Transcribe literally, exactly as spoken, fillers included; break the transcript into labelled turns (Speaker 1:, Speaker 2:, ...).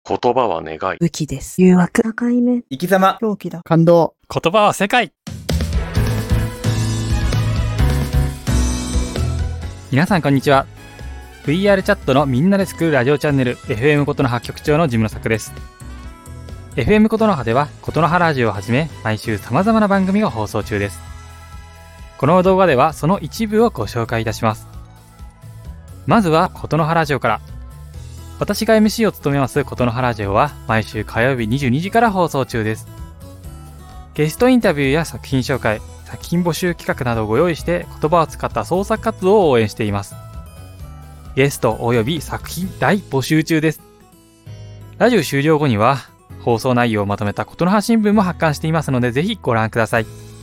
Speaker 1: 言葉は願い。
Speaker 2: 武器です。誘惑。赤い目。
Speaker 3: 生き様。
Speaker 2: 狂気だ。
Speaker 4: 感動。
Speaker 5: 言葉は世界。皆さんこんにちは。 ブイアール チャットのみんなで作るラジオチャンネル エフエム ことの葉局長のジムの作です。 エフエム ことの葉ではことの葉ラジオをはじめ毎週様々な番組が放送中です。この動画ではその一部をご紹介いたします。まずはことの葉ラジオから。私が エムシー を務めますことの葉ラジオは毎週火曜日にじゅうにじから放送中です。ゲストインタビューや作品紹介、作品募集企画などをご用意して言葉を使った創作活動を応援しています。ゲスト及び作品大募集中です。ラジオ終了後には放送内容をまとめたことの葉新聞も発刊していますのでぜひご覧ください。